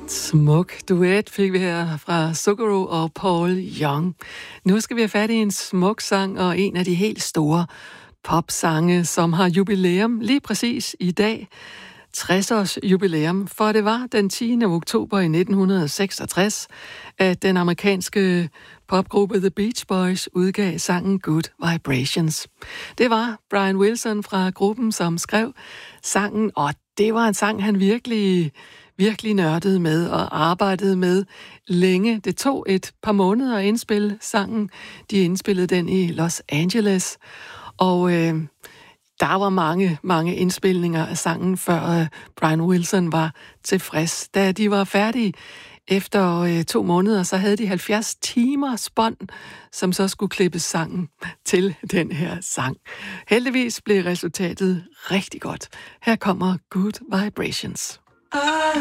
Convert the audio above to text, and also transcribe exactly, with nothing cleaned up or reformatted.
Smuk duet fik vi her fra Zucchero og Paul Young. Nu skal vi have fat i en smuk sang og en af de helt store popsange, som har jubilæum lige præcis i dag. tres års jubilæum, for det var den tiende oktober i nitten seksogtres, at den amerikanske popgruppe The Beach Boys udgav sangen Good Vibrations. Det var Brian Wilson fra gruppen, som skrev sangen, og det var en sang, han virkelig, virkelig nørdede med og arbejdede med længe. Det tog et par måneder at indspille sangen. De indspillede den i Los Angeles, og øh, der var mange, mange indspilninger af sangen, før øh, Brian Wilson var tilfreds. Da de var færdige efter øh, to måneder, så havde de halvfjerds timer bånd, som så skulle klippe sangen til den her sang. Heldigvis blev resultatet rigtig godt. Her kommer Good Vibrations.